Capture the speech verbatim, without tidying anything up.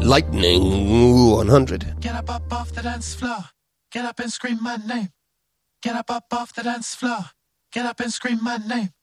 Lightning one hundred. Get up, up off the dance floor. Get up and scream my name. Get up, up off the dance floor. Get up and scream my name.